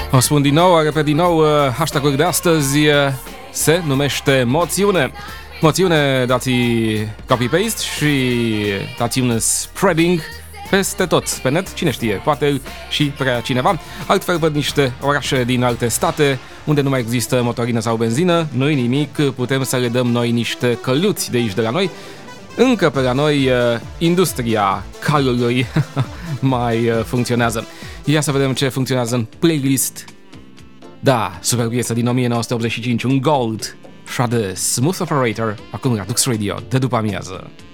O spun din nou, repet din nou, hashtag-ul de astăzi se numește moțiune. Moțiune, dați copy-paste și dați un spreading peste tot pe net, cine știe, poate și prea cineva. Altfel văd niște orașe din alte state unde nu mai există motorină sau benzină, nu-i nimic, putem să le dăm noi niște căluți de aici de la noi. Încă pe la noi industria calului mai funcționează. Ia să vedem ce funcționează în playlist. Da, super piesă din 1985, un Gold, Shade, Smooth Operator, acum la Dux Radio, de după amiază.